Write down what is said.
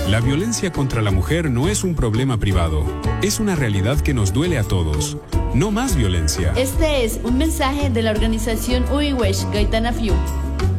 La violencia contra la mujer no es un problema privado, es una realidad que nos duele a todos. No más violencia. Este es un mensaje de la organización Uiwesh Gaitana Fiu.